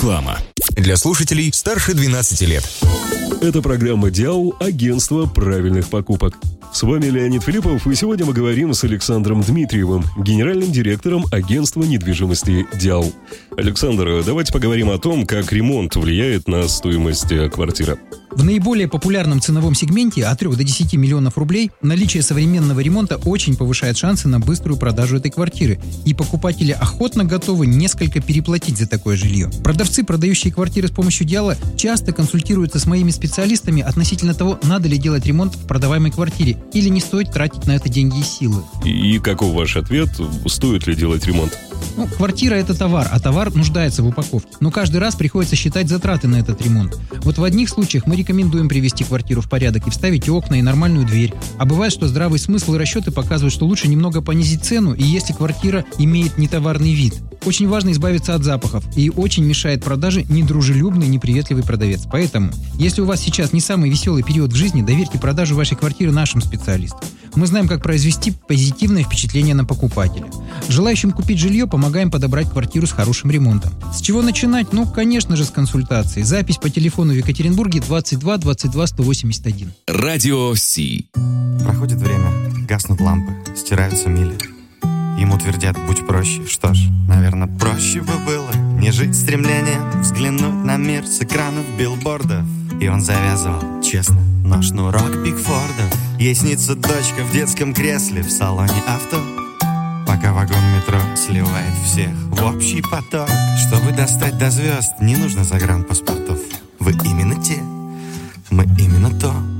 Реклама. Для слушателей старше 12 лет. Это программа «Диал. Агентство правильных покупок». С вами Леонид Филиппов, и сегодня мы говорим с Александром Дмитриевым, генеральным директором агентства недвижимости «Диал». Александр, давайте поговорим о том, как ремонт влияет на стоимость квартиры. В наиболее популярном ценовом сегменте от 3 до 10 миллионов рублей наличие современного ремонта очень повышает шансы на быструю продажу этой квартиры, и покупатели охотно готовы несколько переплатить за такое жилье. Продавцы, продающие квартиры с помощью «Диала», часто консультируются с моими специалистами относительно того, надо ли делать ремонт в продаваемой квартире или не стоит тратить на это деньги и силы. И каков ваш ответ? Стоит ли делать ремонт? Квартира – это товар, а товар нуждается в упаковке. Но каждый раз приходится считать затраты на этот ремонт. Вот в одних случаях мы рекомендуем привести квартиру в порядок и вставить окна и нормальную дверь. А бывает, что здравый смысл и расчеты показывают, что лучше немного понизить цену, и если квартира имеет нетоварный вид. Очень важно избавиться от запахов, и очень мешает продаже недружелюбный, неприветливый продавец. Поэтому, если у вас сейчас не самый веселый период в жизни, доверьте продажу вашей квартиры нашим специалистам. Мы знаем, как произвести позитивное впечатление на покупателя. Желающим купить жилье помогаем подобрать квартиру с хорошим ремонтом. С чего начинать? Конечно же, с консультации. Запись по телефону в Екатеринбурге 22 22 181. Радио Си. Проходит время, гаснут лампы, стираются мили. Ему твердят: будь проще. Что ж, наверное, проще бы было не жить стремлением взглянуть на мир с экранов билбордов. И он завязывал, честно, но шнурок Пикфорда. Ей снится дочка в детском кресле в салоне авто, пока вагон метро сливает всех в общий поток. Чтобы достать до звезд, не нужно загранпаспортов. Вы именно те, мы именно то.